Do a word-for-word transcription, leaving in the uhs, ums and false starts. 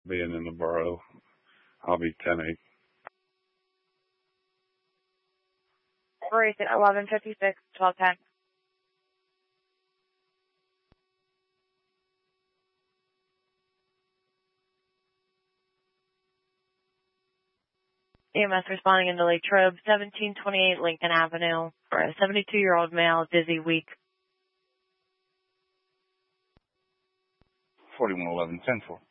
being in the borough. I'll be ten eight. Operation eleven fifty-six, twelve ten. E M S responding into Latrobe, seventeen twenty-eight Lincoln Avenue for a seventy-two-year-old male, dizzy, weak. forty-one eleven, ten four.